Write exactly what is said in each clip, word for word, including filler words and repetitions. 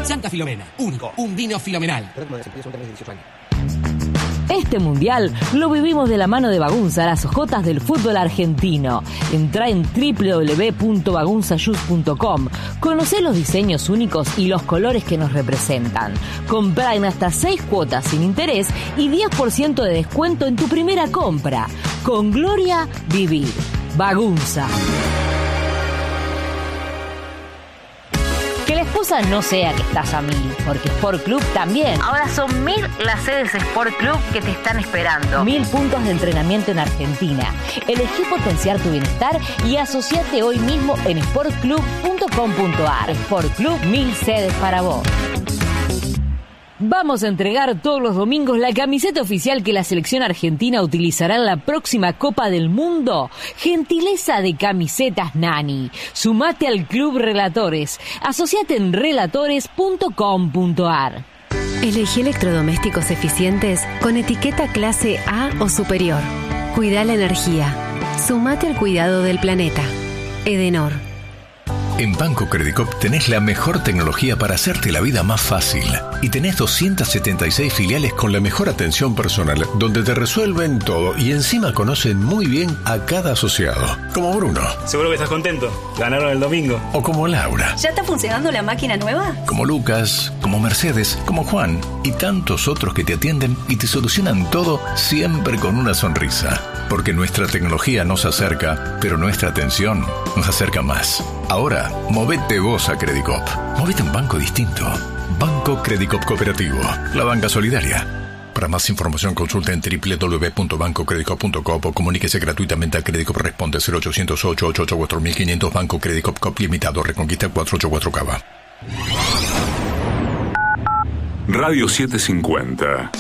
Santa Filomena, único, un vino filomenal. Este mundial lo vivimos de la mano de Bagunza, las ojotas del fútbol argentino. Entrá en doble u doble u doble u punto bagunza shoes punto com. Conocé los diseños únicos y los colores que nos representan. Comprá en hasta seis cuotas sin interés y diez por ciento de descuento en tu primera compra. Con gloria, vivir. Bagunza. Que la excusa no sea que estás a mil, porque Sport Club también. Ahora son mil las sedes Sport Club que te están esperando. Mil puntos de entrenamiento en Argentina. Elegí potenciar tu bienestar y asociate hoy mismo en sport club punto com punto a r. Sport Club, mil sedes para vos. Vamos a entregar todos los domingos la camiseta oficial que la selección argentina utilizará en la próxima Copa del Mundo. Gentileza de Camisetas Nani. Sumate al Club Relatores. Asociate en relatores punto com punto a r. Elegí electrodomésticos eficientes con etiqueta clase A o superior. Cuida la energía. Sumate al cuidado del planeta. Edenor. En Banco Credicop tenés la mejor tecnología para hacerte la vida más fácil. Y tenés doscientas setenta y seis filiales con la mejor atención personal, donde te resuelven todo y encima conocen muy bien a cada asociado. Como Bruno. Seguro que estás contento. Ganaron el domingo. O como Laura. ¿Ya está funcionando la máquina nueva? Como Lucas, como Mercedes, como Juan y tantos otros que te atienden y te solucionan todo siempre con una sonrisa. Porque nuestra tecnología nos acerca, pero nuestra atención nos acerca más. Ahora, movete vos a Credicop. Movete a un banco distinto. Banco Credicop Cooperativo. La banca solidaria. Para más información consulta en doble u doble u doble u punto banco credicop punto com o comuníquese gratuitamente a Credicop. Responde cero ochocientos ocho, ochocientos ochenta y cuatro mil quinientos. Banco Credicop Cop Limitado. Reconquista cuatrocientos ochenta y cuatro Cava. Radio setecientos cincuenta.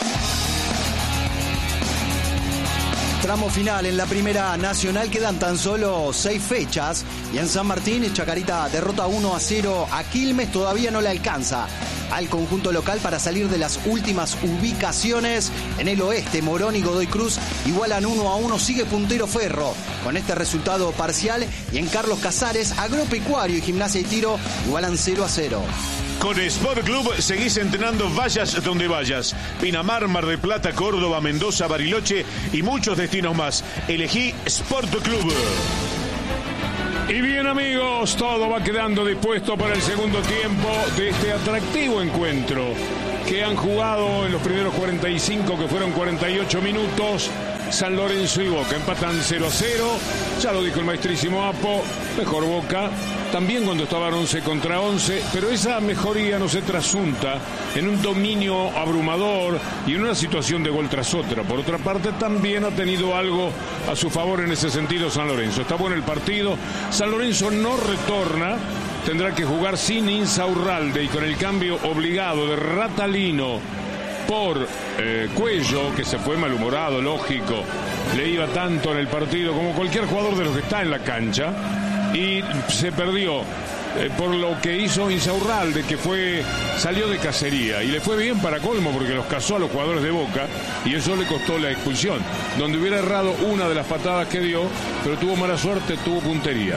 Tramo final en la Primera Nacional, quedan tan solo seis fechas y en San Martín Chacarita derrota uno a cero a Quilmes, todavía no le alcanza al conjunto local para salir de las últimas ubicaciones. En el oeste, Morón y Godoy Cruz igualan uno a uno, sigue puntero Ferro con este resultado parcial, y en Carlos Casares, Agropecuario y Gimnasia y Tiro igualan cero a cero. Con Sport Club seguís entrenando, vayas donde vayas. Pinamar, Mar del Plata, Córdoba, Mendoza, Bariloche y muchos destinos más. Elegí Sport Club. Y bien, amigos, todo va quedando dispuesto para el segundo tiempo de este atractivo encuentro que han jugado en los primeros cuarenta y cinco, que fueron cuarenta y ocho minutos. San Lorenzo y Boca empatan cero a cero. Ya lo dijo el maestrísimo Apo, mejor Boca, también cuando estaban once contra once, pero esa mejoría no se trasunta en un dominio abrumador y en una situación de gol tras otra. Por otra parte, también ha tenido algo a su favor en ese sentido San Lorenzo. Está bueno el partido. San Lorenzo no retorna, tendrá que jugar sin Insaurralde y con el cambio obligado de Ratalino por eh, Cuello, que se fue malhumorado, lógico, le iba tanto en el partido como cualquier jugador de los que está en la cancha, y se perdió eh, por lo que hizo Insaurralde, que fue salió de cacería y le fue bien para colmo, porque los cazó a los jugadores de Boca y eso le costó la expulsión, donde hubiera errado una de las patadas que dio, pero tuvo mala suerte, tuvo puntería.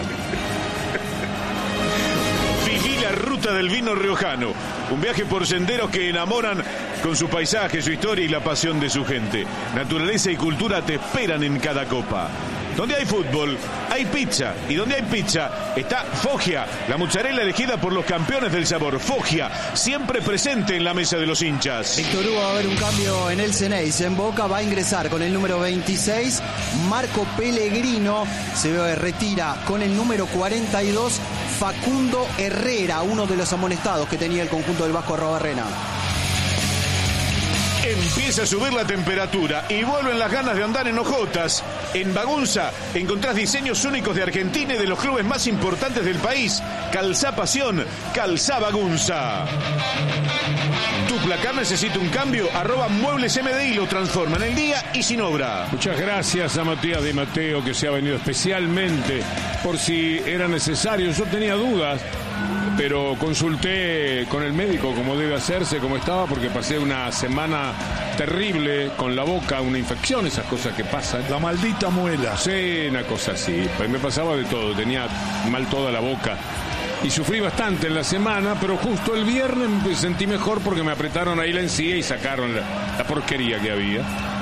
Vigila Ruta del Vino Riojano, un viaje por senderos que enamoran con su paisaje, su historia y la pasión de su gente. Naturaleza y cultura te esperan en cada copa. Donde hay fútbol, hay pizza. Y donde hay pizza, está Foggia, la mozzarella elegida por los campeones del sabor. Foggia, siempre presente en la mesa de los hinchas. Víctor Hugo, va a haber un cambio en el Ceneice. En Boca va a ingresar con el número veintiséis, Marco Pellegrino. Se retira con el número cuarenta y dos, Facundo Herrera, uno de los amonestados que tenía el conjunto del Vasco Arrobarrena. Empieza a subir la temperatura y vuelven las ganas de andar en hojotas. En Bagunza encontrás diseños únicos de Argentina y de los clubes más importantes del país. Calzá Pasión, Calzá Bagunza. ¿Tu placar necesita un cambio? Arroba Muebles M D I lo transforma en el día y sin obra. Muchas gracias a Matías de Mateo, que se ha venido especialmente por si era necesario. Yo tenía dudas, pero consulté con el médico como debe hacerse, como estaba, porque pasé una semana terrible con la boca, una infección, esas cosas que pasan. La maldita muela. Sí, una cosa así. Pues me pasaba de todo, tenía mal toda la boca. y sufrí bastante en la semana, pero justo el viernes me sentí mejor porque me apretaron ahí la encía y sacaron la, la porquería que había.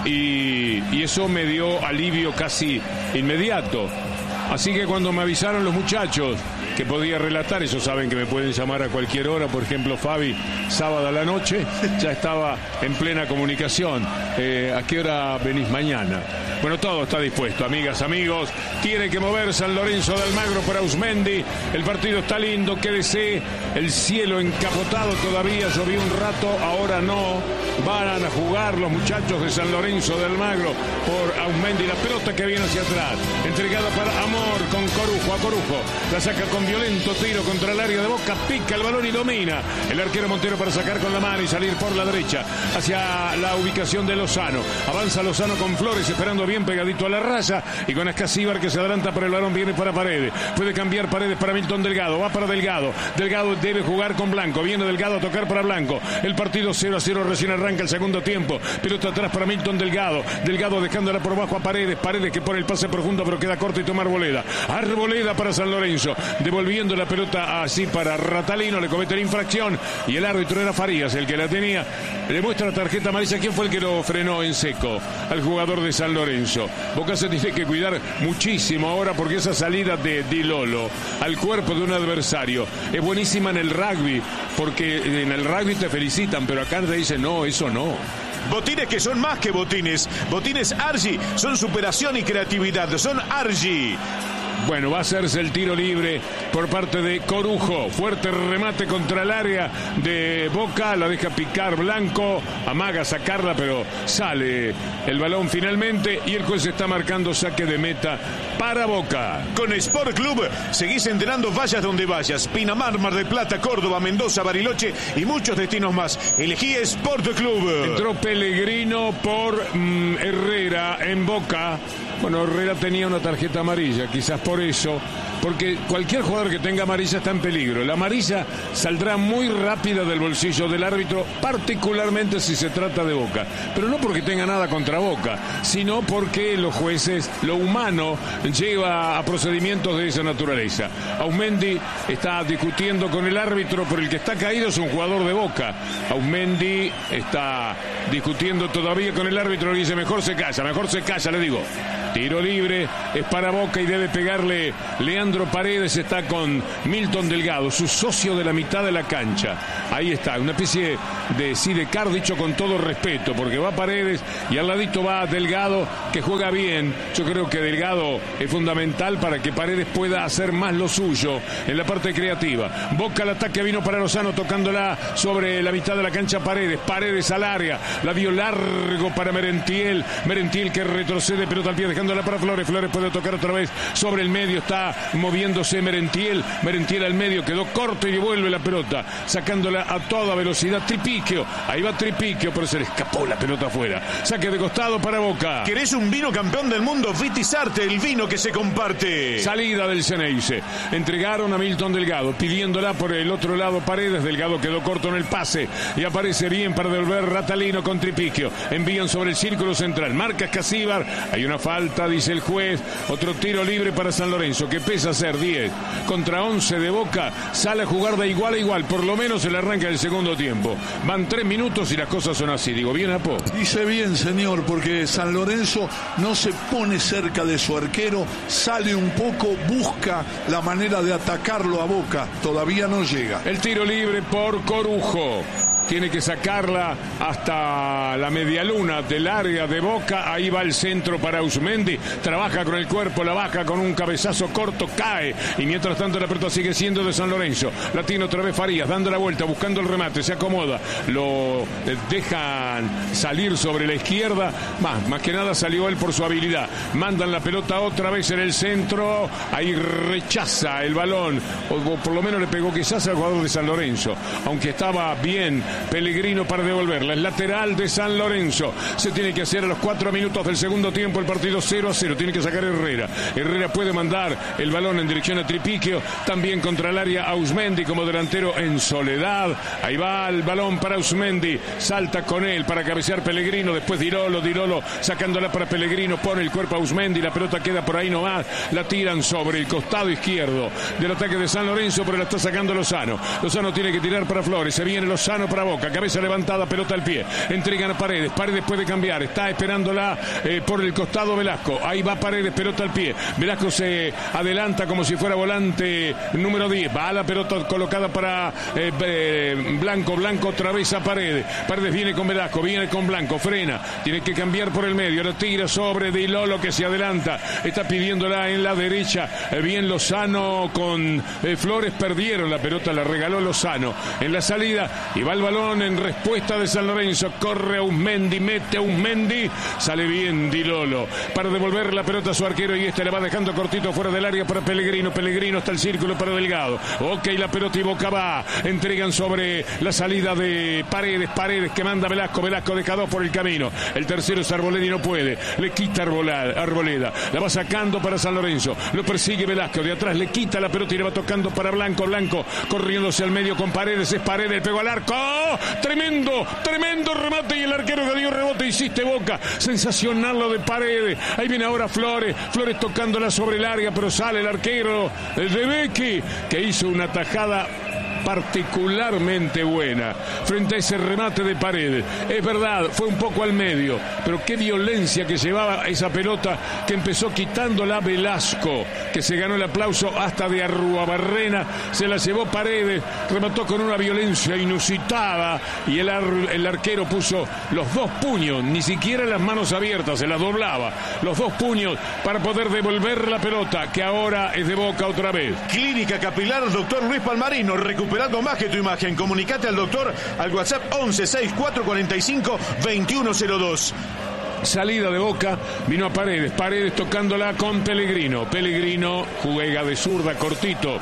Y, y eso me dio alivio casi inmediato. Así que cuando me avisaron los muchachos que podía relatar, ellos saben que me pueden llamar a cualquier hora, por ejemplo Fabi, sábado a la noche, ya estaba en plena comunicación. Eh, ¿A qué hora venís mañana? Bueno, todo está dispuesto, amigas, amigos. Tiene que mover San Lorenzo de Almagro para Ausmendi. El partido está lindo, quédese. El cielo encapotado todavía, llovió un rato, ahora no. Van a jugar los muchachos de San Lorenzo de Almagro por Ausmendi. La pelota que viene hacia atrás, entregada para Amor con Corujo, a Corujo. La saca con violento tiro contra el área de Boca, pica el balón y domina. El arquero Montero para sacar con la mano y salir por la derecha hacia la ubicación de Lozano. Avanza Lozano con Flores, esperando bien pegadito a la raya, y con Escasíbar que se adelanta por el balón, viene para Paredes. Puede cambiar Paredes para Milton Delgado, va para Delgado. Delgado debe jugar con Blanco, viene Delgado a tocar para Blanco. El partido cero a cero, recién arranca el segundo tiempo. Pelota atrás para Milton Delgado. Delgado dejándola por bajo a Paredes. Paredes que pone el pase profundo, pero queda corto y toma Arboleda. Arboleda para San Lorenzo, devolviendo la pelota así para Ratalino, le comete la infracción y el árbitro era Farías el que la tenía. Le muestra la tarjeta amarilla. ¿Quién fue el que lo frenó en seco? Al jugador de San Lorenzo. Boca se tiene que cuidar muchísimo ahora, porque esa salida de Di Lolo al cuerpo de un adversario es buenísima en el rugby, porque en el rugby te felicitan, pero acá te dicen no, eso no. Botines que son más que botines. Botines Argy son superación y creatividad. Son Argy. Bueno, va a hacerse el tiro libre por parte de Corujo. Fuerte remate contra el área de Boca. La deja picar Blanco. Amaga sacarla, pero sale el balón finalmente. Y el juez está marcando saque de meta para Boca. Con Sport Club seguís entrenando, vayas donde vayas. Pinamar, Mar del Plata, Córdoba, Mendoza, Bariloche y muchos destinos más. Elegí Sport Club. Entró Pellegrino por mm, Herrera en Boca. Bueno, Herrera tenía una tarjeta amarilla, quizás por eso, porque cualquier jugador que tenga amarilla está en peligro. La amarilla saldrá muy rápida del bolsillo del árbitro, particularmente si se trata de Boca. Pero no porque tenga nada contra Boca, sino porque los jueces, lo humano, lleva a procedimientos de esa naturaleza. Ausmendi está discutiendo con el árbitro, pero el que está caído es un jugador de Boca. Ausmendi está discutiendo todavía con el árbitro y dice mejor se calla, mejor se calla, le digo. Tiro libre, es para Boca y debe pegarle Leandro Paredes. Está con Milton Delgado, su socio de la mitad de la cancha. Ahí está, una especie de sidecar, dicho con todo respeto, porque va Paredes y al ladito va Delgado, que juega bien. Yo creo que Delgado es fundamental para que Paredes pueda hacer más lo suyo en la parte creativa. Boca al ataque, vino para Lozano, tocándola sobre la mitad de la cancha Paredes. Paredes al área, la dio largo para Merentiel. Merentiel que retrocede, pelota al pie, dejándola para Flores. Flores puede tocar otra vez sobre el medio, está moviéndose Merentiel. Merentiel al medio, quedó corto y devuelve la pelota, sacándola a toda velocidad. Tripiquio, ahí va Tripiquio, pero se le escapó la pelota afuera. Saque de costado para Boca. ¿Querés un vino campeón del mundo? Vitisarte, el vino que se comparte. Salida del Ceneice. Entregaron a Milton Delgado, pidiéndola por el otro lado Paredes. Delgado quedó corto en el pase y aparece bien para devolver Ratalino con Tripiquio. Envían sobre el círculo central. Marca Escasíbar. Hay una falta, dice el juez. Otro tiro libre para San Lorenzo, que pesa a ser diez contra once de Boca. Sale a jugar de igual a igual, por lo menos el arranque del segundo tiempo. Van tres minutos y las cosas son así. Digo, bien, Apo. Dice bien, señor, porque San Lorenzo no se pone cerca de su arquero, sale un poco, busca la manera de atacarlo a Boca. Todavía no llega. El tiro libre por Corujo. Tiene que sacarla hasta la medialuna del área de Boca. Ahí va el centro para Ausmendi. Trabaja con el cuerpo, la baja con un cabezazo corto, cae. Y mientras tanto la pelota sigue siendo de San Lorenzo. La tiene otra vez Farías, dando la vuelta, buscando el remate. Se acomoda. Lo dejan salir sobre la izquierda. Más, más que nada salió él por su habilidad. Mandan la pelota otra vez en el centro. Ahí rechaza el balón. O, o por lo menos le pegó quizás al jugador de San Lorenzo. Aunque estaba bien Pellegrino para devolverla. Es lateral de San Lorenzo. Se tiene que hacer a los cuatro minutos del segundo tiempo el partido cero a cero. Tiene que sacar Herrera. Herrera puede mandar el balón en dirección a Tripiquio. También contra el área Ausmendi como delantero en soledad. Ahí va el balón para Ausmendi. Salta con él para cabecear Pellegrino. Después Di Lolo. Di Lolo sacándola para Pellegrino. Pone el cuerpo a Ausmendi. La pelota queda por ahí nomás. La tiran sobre el costado izquierdo del ataque de San Lorenzo, pero la está sacando Lozano. Lozano tiene que tirar para Flores. Se viene Lozano para Boca. Cabeza levantada, pelota al pie. Entregan a Paredes. Paredes puede cambiar. Está esperándola eh, por el costado Velasco. Ahí va Paredes, pelota al pie. Velasco se adelanta como si fuera volante número diez. Va la pelota colocada para eh, eh, Blanco. Blanco otra vez a Paredes. Paredes viene con Velasco. Viene con Blanco. Frena. Tiene que cambiar por el medio. La tira sobre Di Lolo que se adelanta. Está pidiéndola en la derecha. Eh, bien Lozano con eh, Flores. Perdieron la pelota. La regaló Lozano en la salida. Y va el balón en respuesta de San Lorenzo. Corre Ausmendi. Mete Ausmendi. Sale bien Di Lolo para devolver la pelota a su arquero. Y este le va dejando cortito fuera del área para Pellegrino. Pellegrino está el círculo para Delgado. Ok, la pelota y Boca va. Entregan sobre la salida de Paredes. Paredes que manda Velasco. Velasco deja dos por el camino. El tercero es Arboleda y no puede. Le quita Arboleda. La va sacando para San Lorenzo. Lo persigue Velasco. De atrás le quita la pelota y le va tocando para Blanco. Blanco corriéndose al medio con Paredes. Es Paredes. Pegó al arco. ¡Oh! Tremendo, tremendo remate. Y el arquero que dio rebote. Hiciste Boca. Sensacional lo de Paredes. Ahí viene ahora Flores. Flores tocándola sobre el área. Pero sale el arquero de Becchi, que hizo una tajada particularmente buena frente a ese remate de Paredes. Es verdad, fue un poco al medio, pero qué violencia que llevaba esa pelota, que empezó quitándola Velasco, que se ganó el aplauso hasta de Arruabarrena. Se la llevó Paredes, remató con una violencia inusitada y el, ar, el arquero puso los dos puños, ni siquiera las manos abiertas, se las doblaba, los dos puños para poder devolver la pelota, que ahora es de Boca otra vez. Clínica Capilar Doctor Luis Palmarino, recupera algo más que tu imagen. Comunicate al doctor al WhatsApp once sesenta y cuatro cuarenta y cinco veintiuno cero dos. Salida de Boca, vino a Paredes. Paredes tocándola con Pellegrino. Pellegrino juega de zurda cortito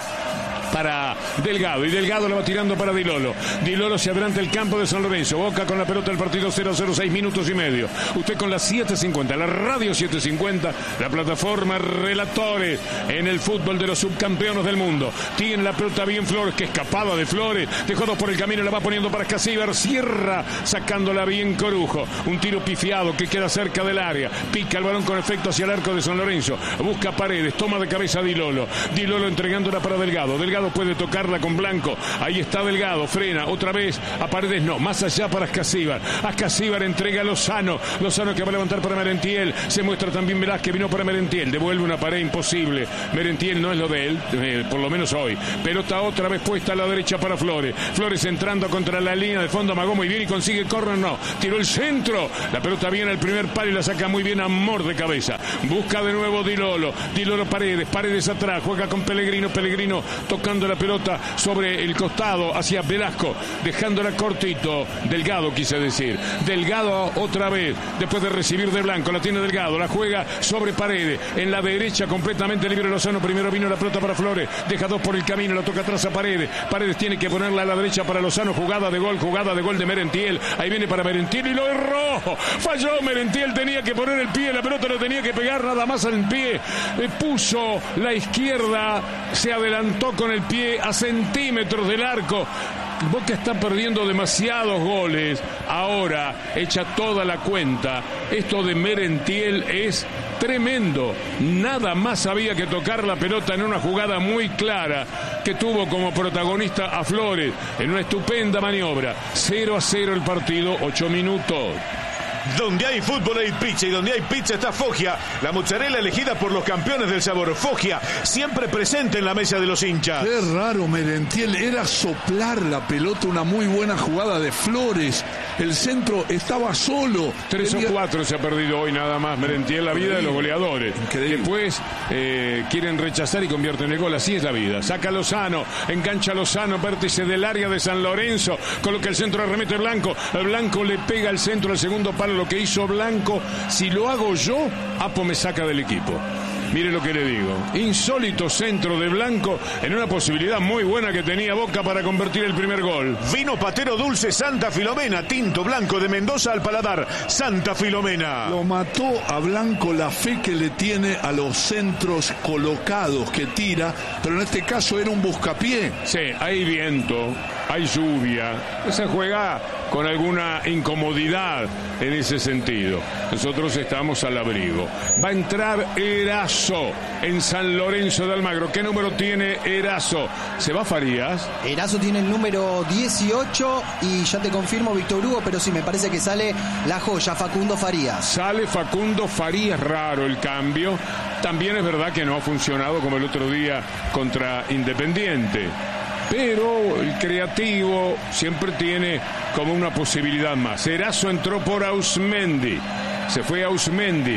para Delgado, y Delgado la va tirando para Di Lolo. Di Lolo se adelanta el campo de San Lorenzo. Boca con la pelota, el partido cero a cero, seis minutos y medio. Usted con la siete cincuenta, la radio siete cincuenta, la plataforma Relatores en el fútbol de los subcampeones del mundo. Tiene la pelota bien Flores, que escapada de Flores, dejó dos por el camino, la va poniendo para Escasíbar, cierra sacándola bien Corujo. Un tiro pifiado que queda cerca del área, pica el balón con efecto hacia el arco de San Lorenzo, busca Paredes, toma de cabeza Di Lolo. Di Lolo entregándola para Delgado. Delgado puede tocarla con Blanco. Ahí está Delgado, frena otra vez a Paredes, no, más allá para Escasíbar. Escasíbar entrega a Lozano. Lozano que va a levantar para Merentiel. Se muestra también Velázquez, vino para Merentiel. Devuelve una pared imposible. Merentiel no es lo de él, eh, por lo menos hoy. Pelota otra vez puesta a la derecha para Flores. Flores entrando contra la línea de fondo, amagó muy bien y consigue córner, no. Tiró el centro. La pelota viene al primer palo y la saca muy bien Amor de cabeza. Busca de nuevo Di Lolo. Di Lolo Paredes. Paredes atrás. Juega con Pellegrino. Pellegrino tocando la pelota sobre el costado hacia Velasco, dejándola cortito. Delgado quise decir. Delgado otra vez, después de recibir de Blanco, la tiene Delgado, la juega sobre Paredes, en la derecha completamente libre Lozano. Primero vino la pelota para Flores, deja dos por el camino, la toca atrás a Paredes. Paredes tiene que ponerla a la derecha para Lozano. Jugada de gol, jugada de gol de Merentiel. Ahí viene para Merentiel y lo erró. Falló Merentiel, tenía que poner el pie, la pelota no tenía que pegar nada más al pie. Le puso la izquierda, se adelantó con el pie a centímetros del arco. Boca está perdiendo demasiados goles. Ahora echa toda la cuenta. Esto de Merentiel es tremendo. Nada más había que tocar la pelota en una jugada muy clara que tuvo como protagonista a Flores en una estupenda maniobra. cero a cero el partido, ocho minutos. Donde hay fútbol hay pizza, y donde hay pizza está Foggia, la mozzarella elegida por los campeones del sabor. Foggia, siempre presente en la mesa de los hinchas. Qué raro Merentiel, era soplar la pelota, una muy buena jugada de Flores. El centro estaba solo. Tres Tenía... o cuatro se ha perdido hoy nada más Merentiel, la vida de los goleadores. Increíble. Después eh, quieren rechazar y convierten el gol, así es la vida. Saca Lozano, engancha Lozano, vértice del área de San Lorenzo, coloca el centro, arremete Blanco. El Blanco le pega al centro, al segundo palo. Lo que hizo Blanco, si lo hago yo, Apo me saca del equipo. Mire lo que le digo. Insólito centro de Blanco en una posibilidad muy buena que tenía Boca para convertir el primer gol. Vino patero dulce Santa Filomena, tinto blanco de Mendoza al paladar. Santa Filomena. Lo mató a Blanco la fe que le tiene a los centros colocados que tira, pero en este caso era un buscapié. Sí, hay viento, hay lluvia. Se juega con alguna incomodidad en ese sentido. Nosotros estamos al abrigo. Va a entrar Erazo en San Lorenzo de Almagro. ¿Qué número tiene Erazo? ¿Se va Farías? Erazo tiene el número dieciocho y ya te confirmo, Víctor Hugo, pero sí, me parece que sale la joya, Facundo Farías. Sale Facundo Farías, raro el cambio. También es verdad que no ha funcionado como el otro día contra Independiente. Pero el creativo siempre tiene como una posibilidad más. Erazo entró por Ausmendi. Se fue Ausmendi.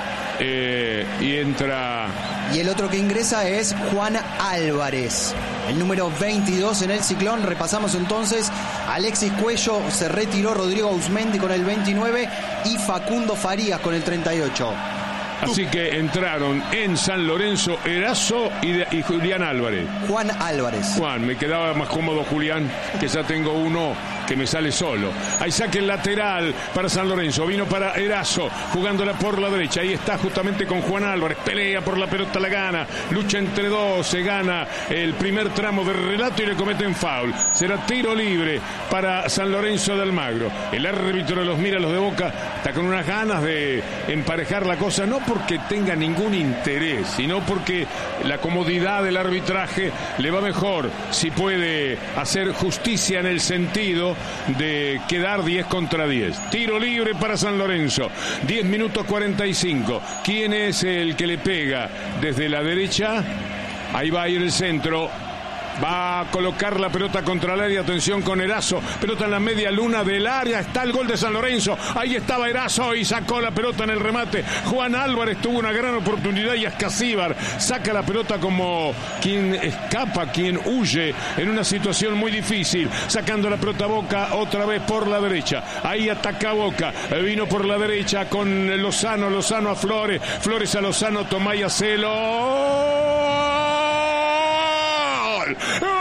Eh, y entra... Y el otro que ingresa es Juan Álvarez, el número veintidós en el Ciclón. Repasamos entonces: Alexis Cuello, se retiró Rodrigo Ausmendi con el veintinueve y Facundo Farías con el treinta y ocho. Así que entraron en San Lorenzo Erazo y, de, y Julián Álvarez. Juan Álvarez. Juan, me quedaba más cómodo Julián, que ya tengo uno que me sale solo. Ahí saque el lateral para San Lorenzo. Vino para Erazo, jugándola por la derecha. Ahí está justamente con Juan Álvarez. Pelea por la pelota, la gana. Lucha entre dos, se gana el primer tramo de relato y le cometen foul. Será tiro libre para San Lorenzo de Almagro. El árbitro los mira, los de Boca, está con unas ganas de emparejar la cosa, no porque tenga ningún interés, sino porque la comodidad del arbitraje le va mejor si puede hacer justicia en el sentido de quedar diez contra diez. Tiro libre para San Lorenzo. diez minutos cuarenta y cinco. ¿Quién es el que le pega desde la derecha? Ahí va a ir el centro. Va a colocar la pelota contra el área. Atención con Erazo. Pelota en la media luna del área. Está el gol de San Lorenzo. Ahí estaba Erazo y sacó la pelota en el remate. Juan Álvarez tuvo una gran oportunidad y Ascasíbar saca la pelota como quien escapa, quien huye en una situación muy difícil. Sacando la pelota a Boca otra vez por la derecha. Ahí ataca Boca. Vino por la derecha con Lozano. Lozano a Flores. Flores a Lozano. Tomaya Celo. ¡Gol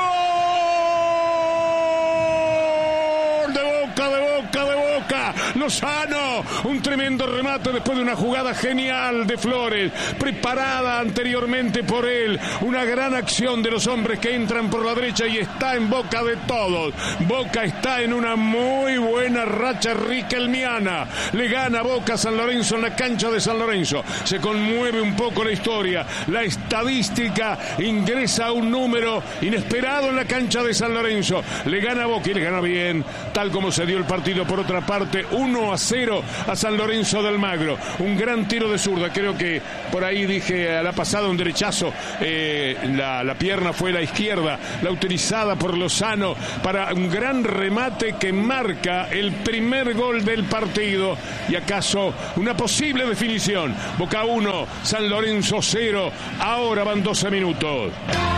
de Boca, de Boca, de Boca! Lozano, un tremendo remate después de una jugada genial de Flores, preparada anteriormente por él. Una gran acción de los hombres que entran por la derecha y está en boca de todos. Boca está en una muy buena racha riquelmiana. Le gana Boca a San Lorenzo en la cancha de San Lorenzo. Se conmueve un poco la historia. La estadística ingresa a un número inesperado en la cancha de San Lorenzo. Le gana Boca y le gana bien, tal como se dio el partido por otra parte. uno a cero a San Lorenzo de Almagro. Un gran tiro de zurda. Creo que por ahí dije a la pasada un derechazo. Eh, la, la pierna fue la izquierda, la utilizada por Lozano para un gran remate que marca el primer gol del partido y acaso una posible definición. Boca uno, San Lorenzo cero. Ahora van doce minutos.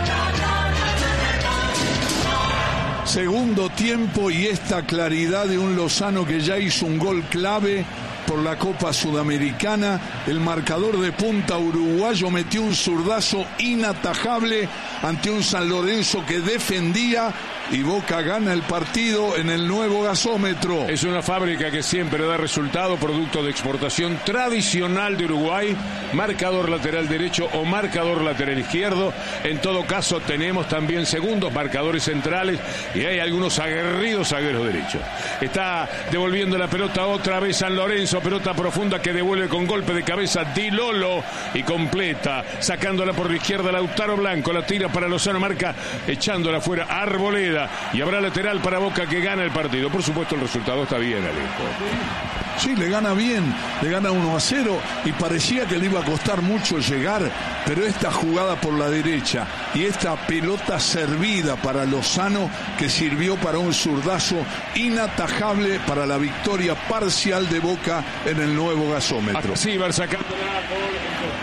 Segundo tiempo y esta claridad de un Lozano que ya hizo un gol clave por la Copa Sudamericana. El marcador de punta uruguayo metió un zurdazo inatajable ante un San Lorenzo que defendía y Boca gana el partido en el nuevo gasómetro. Es una fábrica que siempre da resultado, producto de exportación tradicional de Uruguay, marcador lateral derecho o marcador lateral izquierdo. En todo caso tenemos también segundos marcadores centrales y hay algunos aguerridos zagueros derechos. Está devolviendo la pelota otra vez San Lorenzo, pelota profunda que devuelve con golpe de cabeza Di Lolo y completa, sacándola por la izquierda Lautaro Blanco, la tira para Lozano, marca echándola fuera Arboleda y habrá lateral para Boca que gana el partido. Por supuesto el resultado está bien, Alejo. Sí, le gana bien, le gana uno a cero y parecía que le iba a costar mucho llegar, pero esta jugada por la derecha y esta pelota servida para Lozano que sirvió para un zurdazo inatajable para la victoria parcial de Boca en el nuevo gasómetro. Sí, va sacándola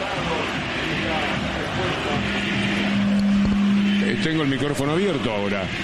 por el costado. Tengo el micrófono abierto ahora.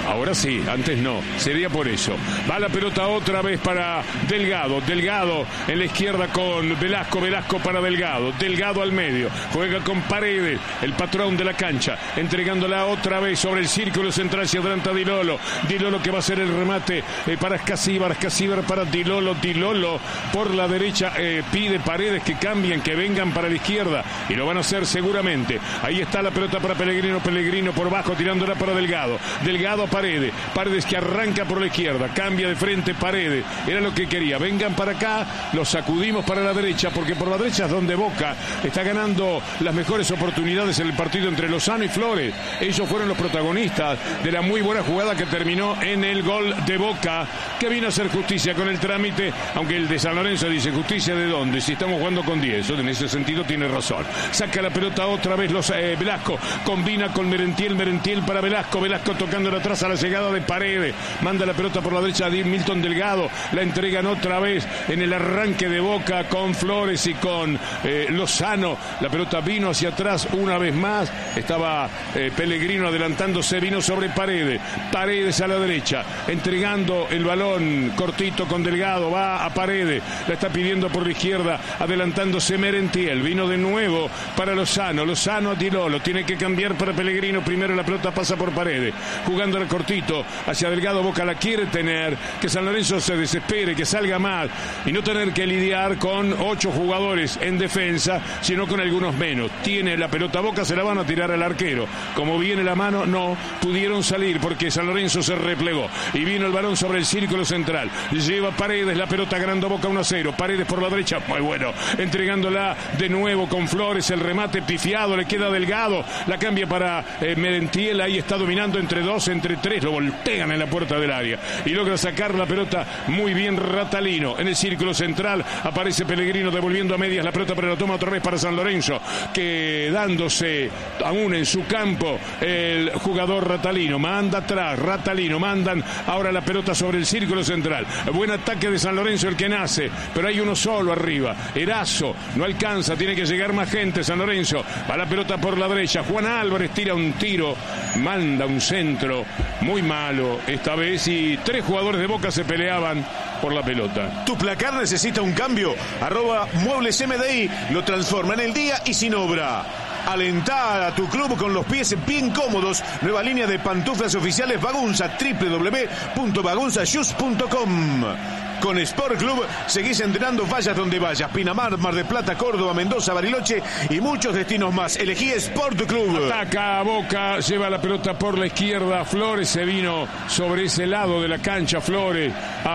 Ahora sí, antes no, sería por eso. Va la pelota otra vez para Delgado, Delgado en la izquierda con Velasco, Velasco para Delgado, Delgado al medio, juega con Paredes, el patrón de la cancha, entregándola otra vez sobre el círculo central, se adelanta Di Lolo, Di Lolo que va a hacer el remate eh, para Escasíbar, Escasíbar para Di Lolo, Di Lolo por la derecha, eh, pide Paredes que cambien, que vengan para la izquierda, y lo van a hacer seguramente. Ahí está la pelota para Pellegrino, Pellegrino por bajo, tirándola para Delgado, Delgado a Paredes, Paredes que arranca por la izquierda, cambia de frente Paredes, era lo que quería, vengan para acá, los sacudimos para la derecha, porque por la derecha es donde Boca está ganando las mejores oportunidades en el partido entre Lozano y Flores. Ellos fueron los protagonistas de la muy buena jugada que terminó en el gol de Boca, que vino a hacer justicia con el trámite, aunque el de San Lorenzo dice justicia de dónde, si estamos jugando con diez, en ese sentido tiene razón. Saca la pelota otra vez los, eh, Velasco, combina con Merentiel, Merentiel para Velasco, Velasco tocándole atrás a la llegada de Paredes, manda la pelota por la derecha a Milton Delgado, la entregan otra vez en el arranque de Boca con Flores y con eh, Lozano, la pelota vino hacia atrás una vez más, estaba eh, Pellegrino adelantándose, vino sobre Paredes, Paredes a la derecha, entregando el balón cortito con Delgado, va a Paredes, la está pidiendo por la izquierda, adelantándose Merentiel, vino de nuevo para Lozano, Lozano a Di Lolo, tiene que cambiar para Pellegrino, primero la pelota pasa por Paredes, jugando al cortito hacia Delgado, Boca la quiere tener, que San Lorenzo se desespere, que salga más y no tener que lidiar con ocho jugadores en defensa, sino con algunos menos. Tiene la pelota Boca, se la van a tirar al arquero, como viene la mano, no pudieron salir porque San Lorenzo se replegó y vino el balón sobre el círculo central, lleva Paredes, la pelota ganando Boca uno a cero, Paredes por la derecha, muy bueno, entregándola de nuevo con Flores, el remate pifiado, le queda Delgado, la cambia para eh, Merentiel, ahí está dominando entre dos, entre tres, lo voltean en la puerta del área y logra sacar la pelota muy bien Ratalino, en el círculo central aparece Pellegrino devolviendo a medias la pelota, pero la toma otra vez para San Lorenzo, quedándose aún en su campo el jugador Ratalino, manda atrás, Ratalino, mandan ahora la pelota sobre el círculo central, buen ataque de San Lorenzo el que nace, pero hay uno solo arriba, Erazo, no alcanza, tiene que llegar más gente, San Lorenzo, va la pelota por la derecha, Juan Álvarez tira un tiro, manda un centro, muy malo esta vez, y tres jugadores de Boca se peleaban por la pelota. Tu placar necesita un cambio, arroba Muebles M D I, lo transforma en el día y sin obra. Alentá a tu club con los pies bien cómodos. Nueva línea de pantuflas oficiales Bagunza, doble u doble u doble u punto bagunza shoes punto com. Con Sport Club seguís entrenando, vayas donde vayas. Pinamar, Mar del Plata, Córdoba, Mendoza, Bariloche y muchos destinos más. Elegí Sport Club. Ataca a Boca, lleva la pelota por la izquierda. Flores se vino sobre ese lado de la cancha. Flores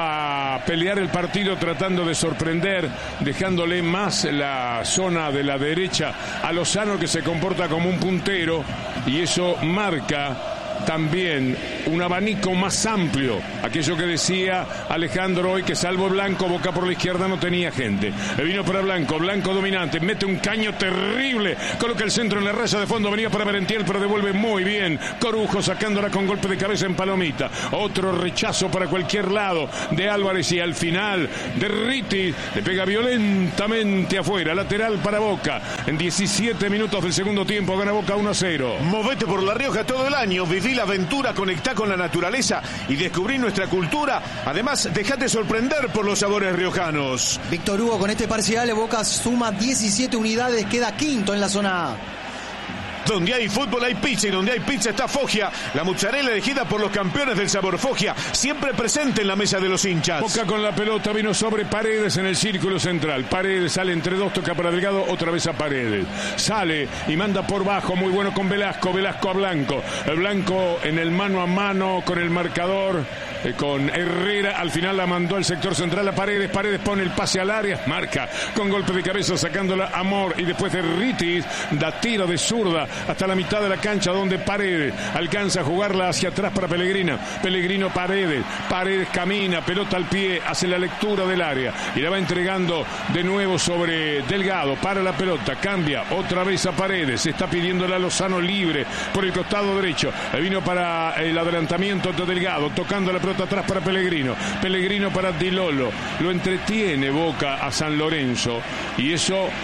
a pelear el partido tratando de sorprender, dejándole más la zona de la derecha a Lozano, que se comporta como un puntero, y eso marca también un abanico más amplio, aquello que decía Alejandro hoy, que salvo Blanco, Boca por la izquierda no tenía gente. Le vino para Blanco, Blanco dominante, mete un caño terrible, coloca el centro en la raya de fondo, venía para Merentiel, pero devuelve muy bien Corujo, sacándola con golpe de cabeza en palomita, otro rechazo para cualquier lado de Álvarez, y al final de Riti le pega violentamente afuera, lateral para Boca. En diecisiete minutos del segundo tiempo gana Boca uno a cero. Movete por La Rioja todo el año, viví la aventura, conectá con la naturaleza y descubrí nuestra cultura. Además, dejate sorprender por los sabores riojanos. Víctor Hugo, con este parcial Boca suma diecisiete unidades, queda quinto en la zona A. Donde hay fútbol hay pizza, y donde hay pizza está Foggia, la mozzarella elegida por los campeones del sabor. Foggia, siempre presente en la mesa de los hinchas. Boca con la pelota, vino sobre Paredes en el círculo central. Paredes sale entre dos, toca para Delgado, otra vez a Paredes. Sale y manda por bajo, muy bueno con Velasco, Velasco a Blanco. El Blanco en el mano a mano con el marcador, eh, con Herrera, al final la mandó al sector central a Paredes. Paredes pone el pase al área, marca con golpe de cabeza sacándola a Amor, y después de Ritis da tiro de zurda hasta la mitad de la cancha, donde Paredes alcanza a jugarla hacia atrás para Pellegrino. Pellegrino, Paredes, Paredes camina, pelota al pie, hace la lectura del área y la va entregando de nuevo sobre Delgado. Para la pelota, cambia otra vez a Paredes, se está pidiéndola a Lozano libre por el costado derecho. Le vino para el adelantamiento de Delgado, tocando la pelota atrás para Pellegrino. Pellegrino para Di Lolo, lo entretiene Boca a San Lorenzo, y eso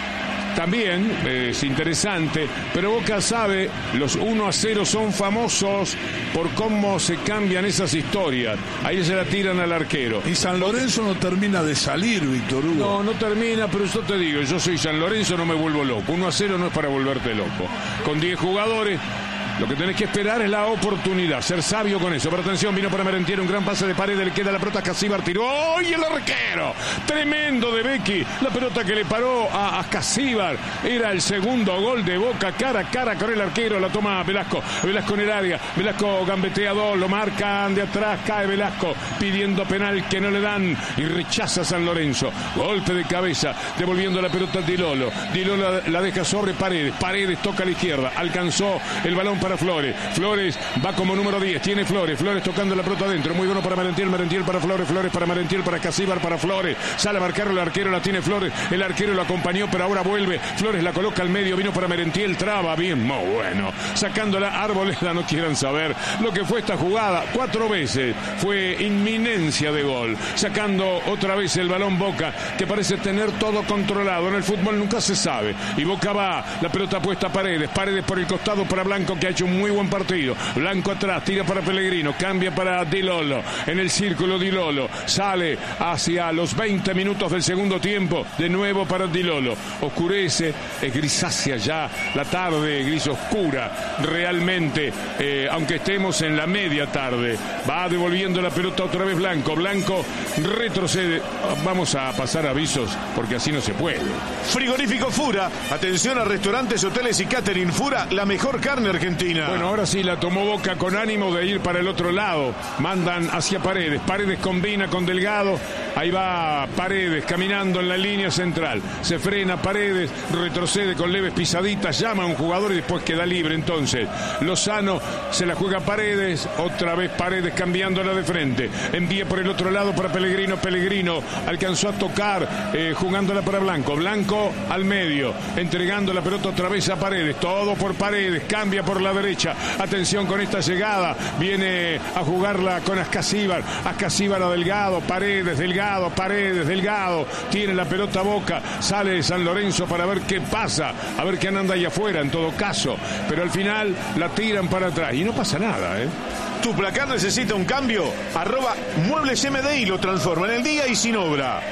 también eh, es interesante, pero Boca sabe, los uno a cero son famosos por cómo se cambian esas historias. Ahí se la tiran al arquero. Y San Lorenzo no termina de salir, Víctor Hugo. No, no termina, pero yo te digo, yo soy San Lorenzo, no me vuelvo loco. uno a cero no es para volverte loco. Con diez jugadores, lo que tenés que esperar es la oportunidad, ser sabio con eso. Pero atención, vino para Merentiel, un gran pase de Paredes, le queda la pelota a Casíbar, tiró, ¡oh! Y el arquero, tremendo de Becky, la pelota que le paró a, a Casíbar, era el segundo gol de Boca, cara a cara con el arquero, la toma Velasco, Velasco en el área, Velasco gambetea dos, lo marcan de atrás, cae Velasco, pidiendo penal que no le dan, y rechaza San Lorenzo, golpe de cabeza, devolviendo la pelota a Di Lolo, Di Lolo la, la deja sobre Paredes, Paredes toca a la izquierda, alcanzó el balón para Flores, Flores va como número diez, tiene Flores, Flores tocando la pelota adentro, muy bueno para Merentiel, Merentiel para Flores, Flores para Merentiel, para Casíbar, para Flores, sale a marcarlo el arquero, la tiene Flores, el arquero lo acompañó, pero ahora vuelve, Flores la coloca al medio, vino para Merentiel, traba, bien, muy bueno, sacándola, Arboleda, no quieran saber lo que fue esta jugada, cuatro veces, fue inminencia de gol, sacando otra vez el balón Boca, que parece tener todo controlado, en el fútbol nunca se sabe, y Boca va, la pelota puesta a Paredes, Paredes por el costado para Blanco, que ha hecho un muy buen partido, Blanco atrás, tira para Pellegrino, cambia para Di Lolo, en el círculo Di Lolo, sale hacia los veinte minutos del segundo tiempo, de nuevo para Di Lolo, oscurece, es grisácea ya la tarde, gris oscura, realmente, eh, aunque estemos en la media tarde, va devolviendo la pelota otra vez Blanco, Blanco retrocede, vamos a pasar avisos, porque así no se puede. Frigorífico Fura, atención a restaurantes, hoteles y catering, Fura, la mejor carne argentina. Bueno, ahora sí la tomó Boca con ánimo de ir para el otro lado. Mandan hacia Paredes. Paredes combina con Delgado. Ahí va Paredes caminando en la línea central. Se frena Paredes, retrocede con leves pisaditas, llama a un jugador y después queda libre. Entonces, Lozano se la juega a Paredes. Otra vez Paredes cambiándola de frente. Envía por el otro lado para Pellegrino. Pellegrino alcanzó a tocar eh, jugándola para Blanco. Blanco al medio, entregando la pelota otra vez a Paredes. Todo por Paredes. Cambia por la derecha, atención con esta llegada, viene a jugarla con Ascasíbar, Ascasíbar a Delgado, Paredes, Delgado, Paredes, Delgado, tiene la pelota Boca, sale de San Lorenzo para ver qué pasa, a ver quién anda ahí afuera en todo caso, pero al final la tiran para atrás y no pasa nada, ¿eh? ¿Tu placar necesita un cambio? Arroba Muebles M D y lo transforma en el día y sin obra.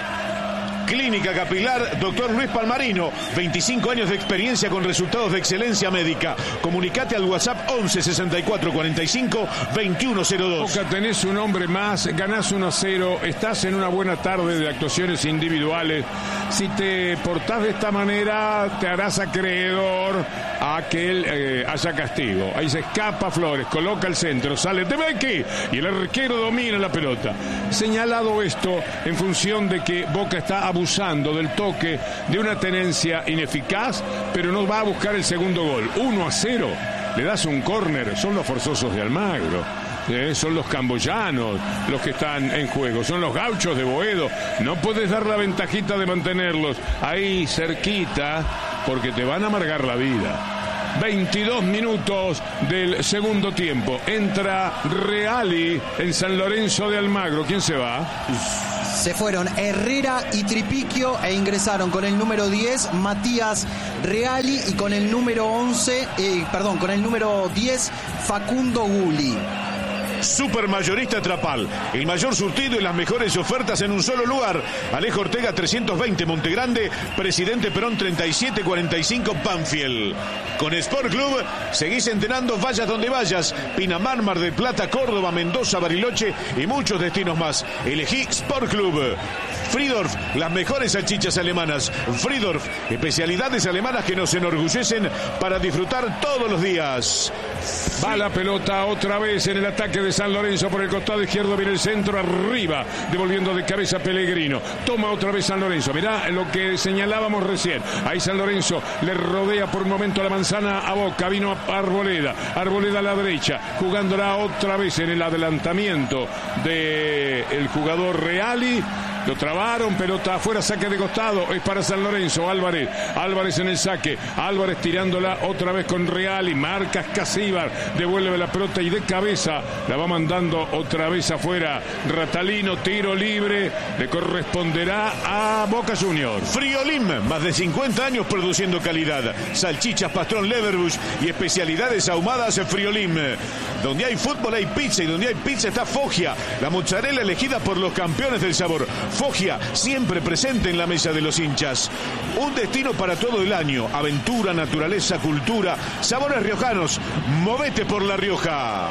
Clínica Capilar, doctor Luis Palmarino, veinticinco años de experiencia con resultados de excelencia médica. Comunicate al WhatsApp once sesenta y cuatro cuarenta y cinco veintiuno cero dos. Boca, tenés un hombre más, ganás uno a cero, estás en una buena tarde de actuaciones individuales. Si te portás de esta manera, te harás acreedor a que él eh, haya castigo. Ahí se escapa Flores, coloca el centro, sale de Becky y el arquero domina la pelota. Señalado esto en función de que Boca está abusando del toque de una tenencia ineficaz, pero no va a buscar el segundo gol. uno a cero, le das un córner, son los forzosos de Almagro. Eh, son los camboyanos los que están en juego, son los gauchos de Boedo. No puedes dar la ventajita de mantenerlos ahí cerquita porque te van a amargar la vida. veintidós minutos del segundo tiempo. Entra Reali en San Lorenzo de Almagro. ¿Quién se va? Se fueron Herrera y Tripiquio e ingresaron con el número diez Matías Reali y con el número once, eh, perdón, con el número diez Facundo Gulli. Supermayorista Trapal, el mayor surtido y las mejores ofertas en un solo lugar. Alejo Ortega trescientos veinte Montegrande, Presidente Perón treinta y siete cuarenta y cinco Banfield. Con Sport Club seguís entrenando, vayas donde vayas. Pinamar, Mar del Plata, Córdoba, Mendoza, Bariloche y muchos destinos más. Elegí Sport Club. Friedorf, las mejores salchichas alemanas. Friedorf, especialidades alemanas que nos enorgullecen para disfrutar todos los días. Va la pelota otra vez en el ataque de San Lorenzo por el costado izquierdo, viene el centro arriba, devolviendo de cabeza Pellegrino. Toma otra vez San Lorenzo, mirá lo que señalábamos recién. Ahí San Lorenzo le rodea por un momento la manzana a Boca, vino a Arboleda, Arboleda a la derecha, jugándola otra vez en el adelantamiento del jugador Reali. Lo trabaron, pelota afuera, saque de costado. Es para San Lorenzo. Álvarez. Álvarez en el saque. Álvarez tirándola otra vez con Real y marca Escasíbar. Devuelve la pelota y de cabeza la va mandando otra vez afuera. Ratalino, tiro libre. Le corresponderá a Boca Juniors. Friolim, más de cincuenta años produciendo calidad. Salchichas Pastrón Leverbush y especialidades ahumadas Friolim. Donde hay fútbol hay pizza y donde hay pizza está Foggia, la mozzarella elegida por los campeones del sabor. Foggia, siempre presente en la mesa de los hinchas. Un destino para todo el año. Aventura, naturaleza, cultura, sabores riojanos. Movete por La Rioja.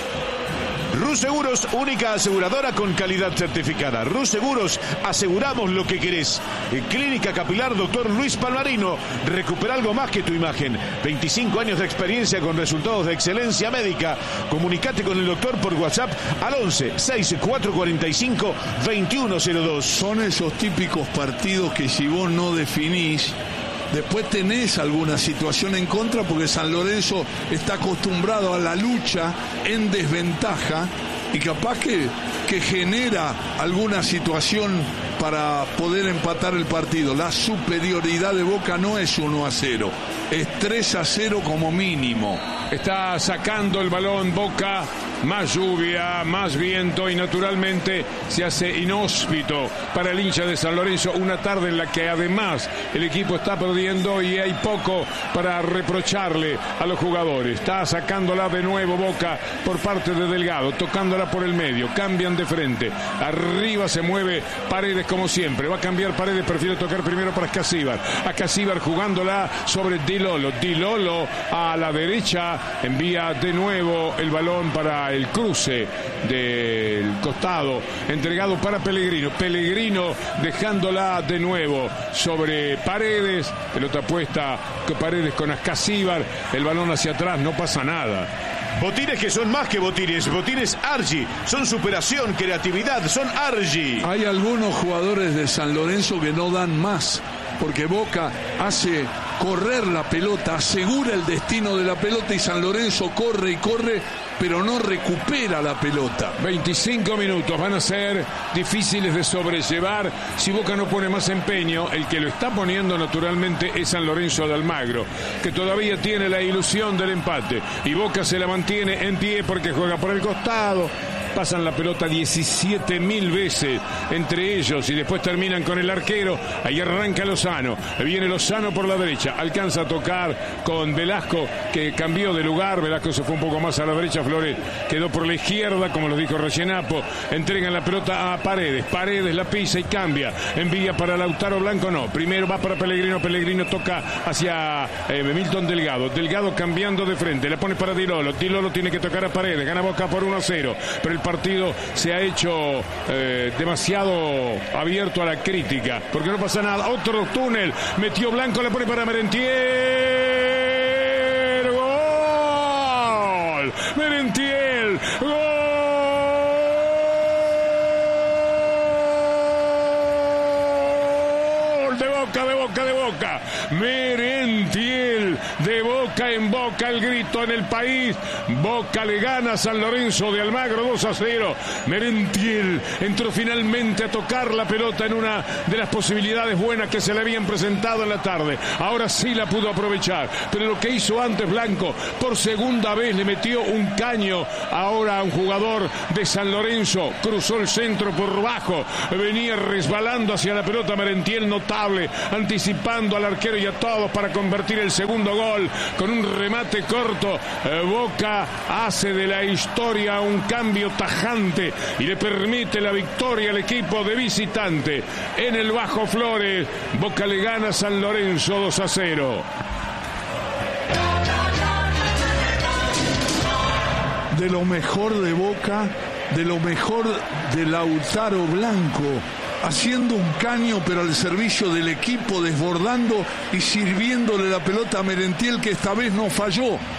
Rus Seguros, única aseguradora con calidad certificada. Rus Seguros, aseguramos lo que querés. Clínica Capilar Doctor Luis Palmarino. Recupera algo más que tu imagen. veinticinco años de experiencia con resultados de excelencia médica. Comunicate con el doctor por WhatsApp al once, sesenta y cuatro cuarenta y cinco, veintiuno cero dos. Son esos típicos partidos que si vos no definís, después tenés alguna situación en contra, porque San Lorenzo está acostumbrado a la lucha en desventaja y capaz que, que genera alguna situación para poder empatar el partido. La superioridad de Boca no es uno a cero, es tres a cero como mínimo. Está sacando el balón Boca, más lluvia, más viento y naturalmente se hace inhóspito para el hincha de San Lorenzo, una tarde en la que además el equipo está perdiendo y hay poco para reprocharle a los jugadores. Está sacándola de nuevo Boca por parte de Delgado, tocándola por el medio, cambian de frente, arriba se mueve Paredes como siempre, va a cambiar Paredes, prefiere tocar primero para Escasíbar, Escasíbar jugándola sobre Di Lolo, Di Lolo a la derecha, envía de nuevo el balón para el cruce del costado, entregado para Pellegrino, Pellegrino dejándola de nuevo sobre Paredes, pelota puesta Paredes con Escasíbar, el balón hacia atrás, no pasa nada. Botines que son más que botines, botines Argi, son superación, creatividad, son Argi. Hay algunos jugadores de San Lorenzo que no dan más, porque Boca hace correr la pelota, asegura el destino de la pelota y San Lorenzo corre y corre, pero no recupera la pelota. veinticinco minutos van a ser difíciles de sobrellevar si Boca no pone más empeño. El que lo está poniendo naturalmente es San Lorenzo de Almagro, que todavía tiene la ilusión del empate y Boca se la mantiene en pie porque juega por el costado. Pasan la pelota diecisiete mil veces entre ellos y después terminan con el arquero. Ahí arranca Lozano, viene Lozano por la derecha, alcanza a tocar con Velasco, que cambió de lugar. Velasco se fue un poco más a la derecha, Flores quedó por la izquierda, como lo dijo Rellenapo. Entregan la pelota a Paredes, Paredes la pisa y cambia, envía para Lautaro Blanco, no, primero va para Pellegrino, Pellegrino toca hacia eh, Milton Delgado, Delgado cambiando de frente, la pone para Di Lolo, Di Lolo tiene que tocar a Paredes, gana Boca por uno a cero, pero el partido se ha hecho eh, demasiado abierto a la crítica, porque no pasa nada. Otro túnel, metió Blanco, la pone para Merentiel, gol, Merentiel, gol de Boca, de Boca, de Boca, Merentiel, de Boca en Boca, el grito en el país. Boca le gana a San Lorenzo de Almagro dos a cero. Merentiel entró finalmente a tocar la pelota en una de las posibilidades buenas que se le habían presentado en la tarde. Ahora sí la pudo aprovechar, pero lo que hizo antes Blanco, por segunda vez le metió un caño ahora a un jugador de San Lorenzo, cruzó el centro por bajo, venía resbalando hacia la pelota Merentiel, notable, anticipando al arquero y a todos para convertir el segundo gol con un remate corto. eh, Boca hace de la historia un cambio tajante y le permite la victoria al equipo de visitante en el Bajo Flores. Boca le gana a San Lorenzo dos a cero. De lo mejor de Boca, de lo mejor de Lautaro Blanco, haciendo un caño pero al servicio del equipo, desbordando y sirviéndole la pelota a Merentiel, que esta vez no falló.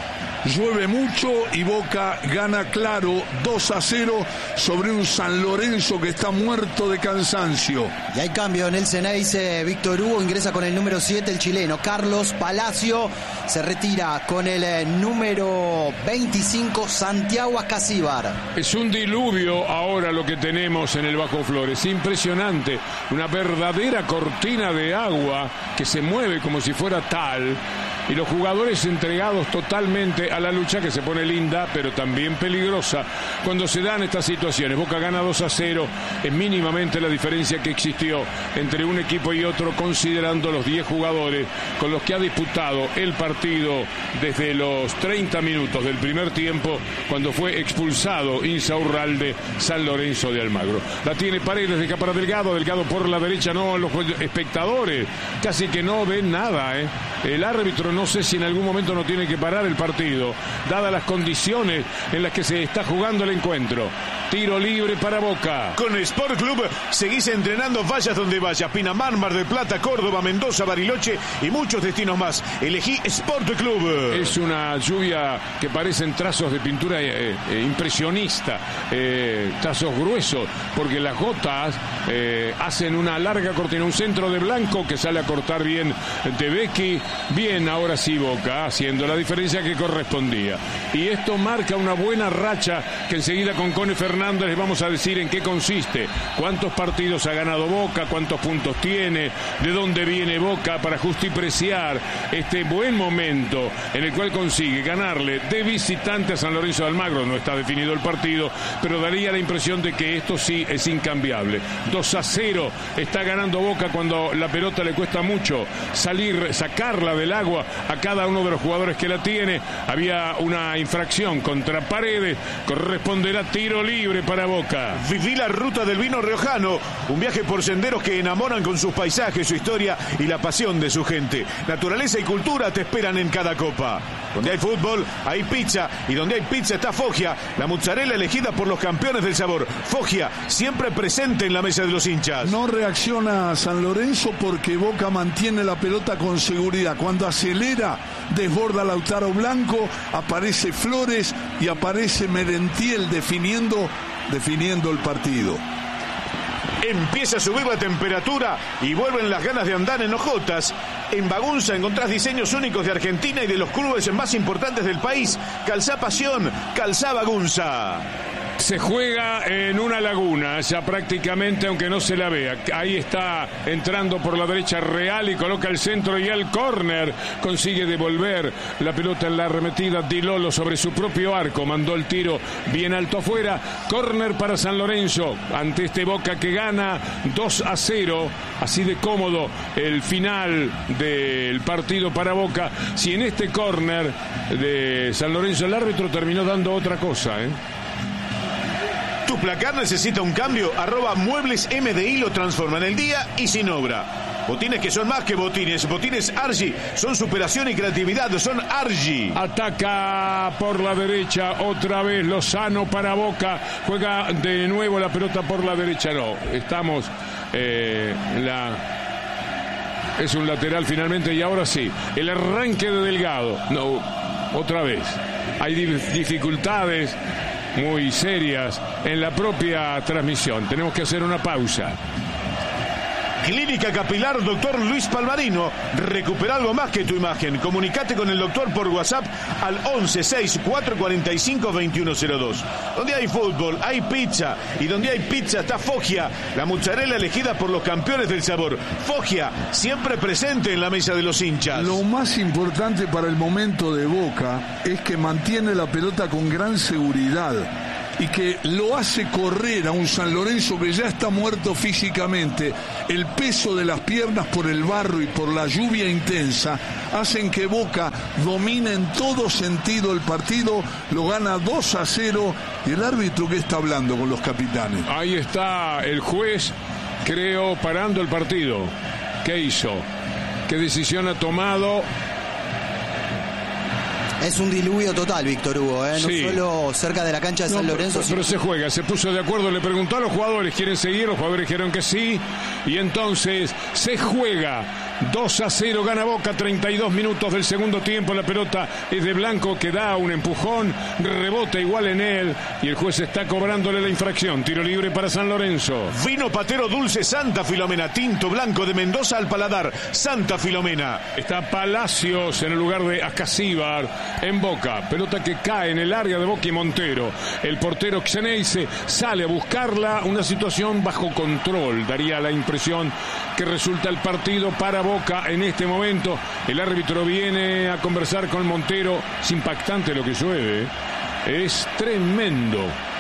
llueve mucho y Boca gana claro dos a cero sobre un San Lorenzo que está muerto de cansancio. Y hay cambio en el Ceneice. Víctor Hugo ingresa con el número siete, el chileno Carlos Palacio. Se retira con el eh, número veinticinco, Santiago Ascasíbar. Es un diluvio ahora lo que tenemos en el Bajo Flores. Impresionante. Una verdadera cortina de agua que se mueve como si fuera tal. Y los jugadores entregados totalmente a la lucha, que se pone linda, pero también peligrosa cuando se dan estas situaciones. Boca gana dos a cero, es mínimamente la diferencia que existió entre un equipo y otro, considerando los diez jugadores con los que ha disputado el partido desde los treinta minutos del primer tiempo, cuando fue expulsado Insaurralde, San Lorenzo de Almagro. La tiene Paredes, deja para Delgado, Delgado por la derecha, no, los espectadores casi que no ven nada, ¿eh? El árbitro no sé si en algún momento no tiene que parar el partido, dadas las condiciones en las que se está jugando el encuentro. Tiro libre para Boca. Con Sport Club seguís entrenando, vayas donde vayas. Pinamar, Mar del Plata, Córdoba, Mendoza, Bariloche y muchos destinos más. Elegí Sport Club. Es una lluvia que parecen trazos de pintura eh, eh, impresionista, eh, trazos gruesos, porque las gotas eh, hacen una larga cortina, un centro de Blanco que sale a cortar bien de Becky. Bien, ahora sí Boca, haciendo la diferencia que correspondía. Y esto marca una buena racha que enseguida con Cone Fernández les vamos a decir en qué consiste, cuántos partidos ha ganado Boca, cuántos puntos tiene, de dónde viene Boca, para justipreciar este buen momento en el cual consigue ganarle de visitante a San Lorenzo de Almagro. No está definido el partido, pero daría la impresión de que esto sí es incambiable. dos a cero está ganando Boca cuando la pelota le cuesta mucho salir, sacarla del agua a cada uno de los jugadores que la tiene. Había una infracción contra Paredes, corresponderá tiro libre para Boca. Viví la ruta del vino riojano, un viaje por senderos que enamoran con sus paisajes, su historia y la pasión de su gente. Naturaleza y cultura te esperan en cada copa. Donde hay fútbol, hay pizza, y donde hay pizza está Foggia, la mozzarella elegida por los campeones del sabor. Foggia, siempre presente en la mesa de los hinchas. No reacciona San Lorenzo porque Boca mantiene la pelota con seguridad. Cuando acelera, desborda Lautaro Blanco, aparece Flores y aparece Merentiel definiendo, definiendo el partido. Empieza a subir la temperatura y vuelven las ganas de andar en hojotas. En Bagunza encontrás diseños únicos de Argentina y de los clubes más importantes del país. Calzá pasión, calzá Bagunza. Se juega en una laguna, ya prácticamente, aunque no se la vea. Ahí está entrando por la derecha Real y coloca el centro y el córner. Consigue devolver la pelota en la arremetida. Di Lolo sobre su propio arco. Mandó el tiro bien alto afuera. Córner para San Lorenzo. Ante este Boca que gana dos a cero. Así de cómodo el final del partido para Boca. Si en este córner de San Lorenzo el árbitro terminó dando otra cosa, ¿eh? Tu placar necesita un cambio, arroba Muebles M D I lo transforma en el día y sin obra. Botines que son más que botines, botines Argy, son superación y creatividad, son Argy. Ataca por la derecha otra vez Lozano para Boca, juega de nuevo la pelota por la derecha, no, estamos eh, la... es un lateral finalmente y ahora sí, el arranque de Delgado, no, otra vez, hay dificultades muy serias en la propia transmisión. Tenemos que hacer una pausa. Clínica Capilar Doctor Luis Palmarino. Recupera algo más que tu imagen. Comunicate con el doctor por WhatsApp al once sesenta y cuatro cuarenta y cinco veintiuno cero dos. Donde hay fútbol, hay pizza. Y donde hay pizza está Foggia, la mozzarella elegida por los campeones del sabor. Foggia, siempre presente en la mesa de los hinchas. Lo más importante para el momento de Boca es que mantiene la pelota con gran seguridad y que lo hace correr a un San Lorenzo que ya está muerto físicamente. El peso de las piernas por el barro y por la lluvia intensa hacen que Boca domine en todo sentido el partido, lo gana dos a cero. Y el árbitro, ¿qué está hablando con los capitanes? Ahí está el juez, creo, parando el partido. ¿Qué hizo? ¿Qué decisión ha tomado? Es un diluvio total, Víctor Hugo, ¿eh? No sí. Solo cerca de la cancha de no, San Lorenzo. Pero, pero se juega, se puso de acuerdo, le preguntó a los jugadores, ¿quieren seguir? Los jugadores dijeron que sí, y entonces se juega dos a cero gana Boca, treinta y dos minutos del segundo tiempo. La pelota es de Blanco, que da un empujón, rebota igual en él y el juez está cobrándole la infracción. Tiro libre para San Lorenzo. Vino Patero Dulce Santa Filomena, tinto blanco de Mendoza al paladar, Santa Filomena. Está Palacios en el lugar de Ascasíbar en Boca. Pelota que cae en el área de Boca y Montero. El portero Xeneize sale a buscarla. Una situación bajo control. Daría la impresión que resulta el partido para Boca en este momento. El árbitro viene a conversar con Montero. Es impactante lo que llueve. Es tremendo.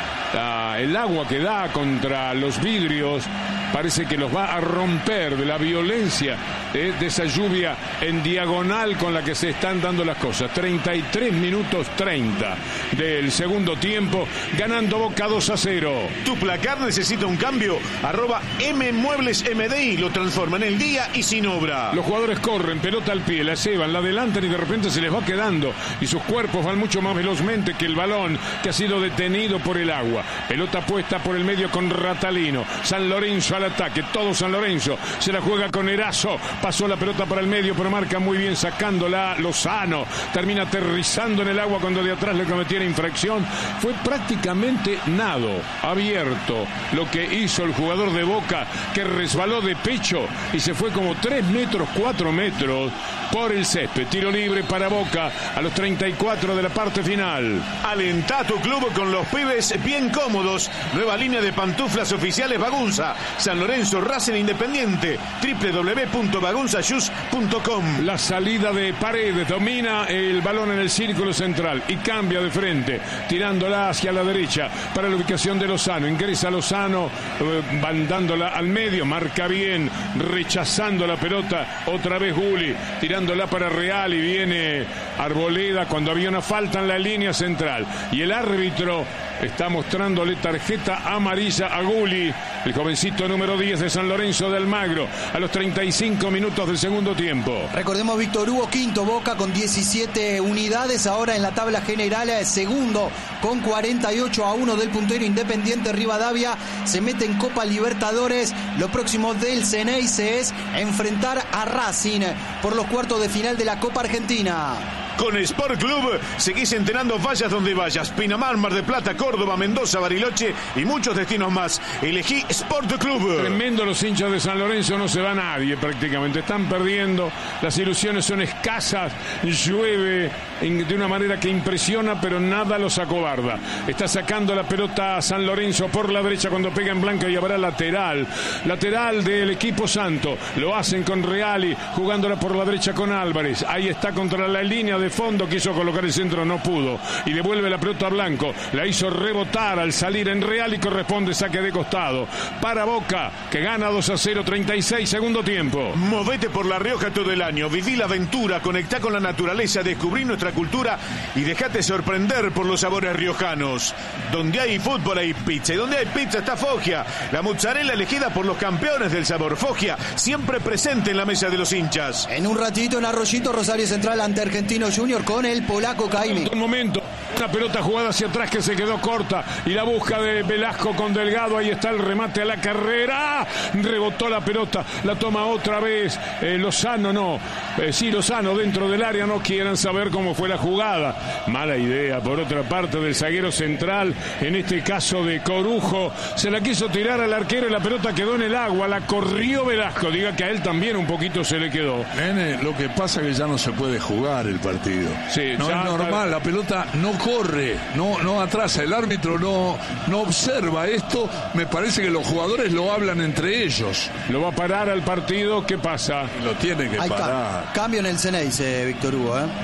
Ah, el agua que da contra los vidrios parece que los va a romper de la violencia eh, de esa lluvia en diagonal con la que se están dando las cosas. treinta y tres minutos treinta del segundo tiempo, ganando Boca dos a cero. Tu placar necesita un cambio. Arroba M Muebles M D I lo transforma en el día y sin obra. Los jugadores corren, pelota al pie, la llevan, la adelantan y de repente se les va quedando y sus cuerpos van mucho más velozmente que el balón que ha sido detenido por el agua. Pelota puesta por el medio con Ratalino. San Lorenzo al ataque, todo San Lorenzo. Se la juega con Erazo. Pasó la pelota para el medio, pero marca muy bien sacándola Lozano. Termina aterrizando en el agua cuando de atrás le cometiera infracción. Fue prácticamente nado abierto lo que hizo el jugador de Boca, que resbaló de pecho y se fue como tres metros, cuatro metros por el césped. Tiro libre para Boca a los treinta y cuatro de la parte final. Alentá tu club con los pibes bien cómodos. Nueva línea de pantuflas oficiales Bagunza. San Lorenzo, Racing Independiente. doble u doble u doble u punto bagunza shoes punto com. La salida de Paredes, domina el balón en el círculo central y cambia de frente, tirándola hacia la derecha para la ubicación de Lozano. Ingresa Lozano, eh, mandándola al medio, marca bien, rechazando la pelota. Otra vez Gulli, tirándola para Real y viene Arboleda cuando había una falta en la línea central. Y el árbitro está mostrándole tarjeta amarilla a Gulli, el jovencito número diez de San Lorenzo de Almagro, a los treinta y cinco minutos del segundo tiempo. Recordemos, Víctor Hugo, quinto Boca con diecisiete unidades, ahora en la tabla general, segundo con cuarenta y ocho a uno del puntero Independiente Rivadavia. Se mete en Copa Libertadores. Lo próximo del Xeneize es enfrentar a Racing por los cuartos de final de la Copa Argentina. Con Sport Club seguís entrenando, vayas donde vayas. Pinamar, Mar de Plata, Córdoba, Mendoza, Bariloche y muchos destinos más. Elegí Sport Club. Tremendo los hinchas de San Lorenzo, no se va nadie prácticamente. Están perdiendo, las ilusiones son escasas, llueve de una manera que impresiona, pero nada los acobarda. Está sacando la pelota a San Lorenzo por la derecha cuando pega en blanca y habrá lateral. Lateral del equipo santo. Lo hacen con Reali, jugándola por la derecha con Álvarez. Ahí está contra la línea de de fondo, quiso colocar el centro, no pudo y devuelve la pelota a Blanco, la hizo rebotar al salir en Real y corresponde saque de costado para Boca, que gana dos a cero, treinta y seis segundo tiempo. Movete por La Rioja todo el año, viví la aventura, conectá con la naturaleza, descubrí nuestra cultura y dejate sorprender por los sabores riojanos. Donde hay fútbol hay pizza, y donde hay pizza está Foggia, la mozzarella elegida por los campeones del sabor. Foggia, siempre presente en la mesa de los hinchas. En un ratito en Arroyito, Rosario Central ante Argentinos Junior con el polaco Caimi. Un momento, una pelota jugada hacia atrás que se quedó corta y la busca de Velasco con Delgado. Ahí está el remate a la carrera. Rebotó la pelota, la toma otra vez eh, Lozano, no. Eh, sí, Lozano dentro del área. No quieran saber cómo fue la jugada. Mala idea, por otra parte, del zaguero central, en este caso de Corujo. Se la quiso tirar al arquero y la pelota quedó en el agua. La corrió Velasco. Diga que a él también un poquito se le quedó. Nene, lo que pasa es que ya no se puede jugar el partido. Sí, no es normal, la pelota no corre, no, no atrasa, el árbitro no, no observa esto. Me parece que los jugadores lo hablan entre ellos. Lo va a parar al partido, ¿qué pasa? Lo tiene que Hay parar. Ca- cambio en el Xeneize, Víctor Hugo, ¿eh?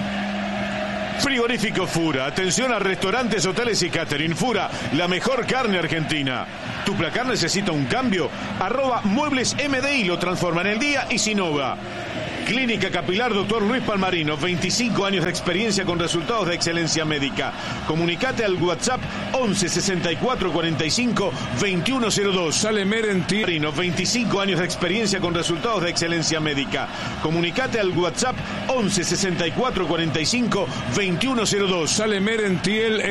Frigorífico Fura, atención a restaurantes, hoteles y catering. Fura, la mejor carne argentina. ¿Tu placar necesita un cambio? Arroba Muebles M D I lo transforma en el día y sin obra. Clínica Capilar Doctor Luis Palmarino, veinticinco años de experiencia con resultados de excelencia médica. Comunicate al WhatsApp once sesenta y cuatro cuarenta y cinco veintiuno cero dos. Sale Merenti. veinticinco años de experiencia con resultados de excelencia médica. Comunicate al WhatsApp once sesenta y cuatro cuarenta y cinco veintiuno cero dos. Sale Merentiel.